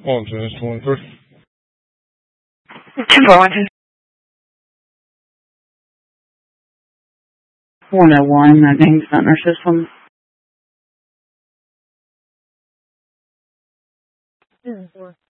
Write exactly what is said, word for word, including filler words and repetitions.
On to this one first. Two four one two. One oh one. That gang's not in our system. Two four.